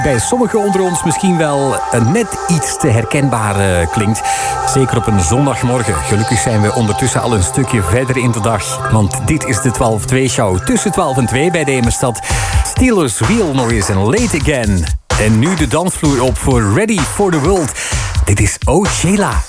bij sommigen onder ons misschien wel net iets te herkenbaar klinkt. Zeker op een zondagmorgen. Gelukkig zijn we ondertussen al een stukje verder in de dag. Want dit is de 12-2-show tussen 12 en 2 bij de Emerstad. Steelers Wheel nog eens en Late Again. En nu de dansvloer op voor Ready for the World. Dit is Oh Sheila.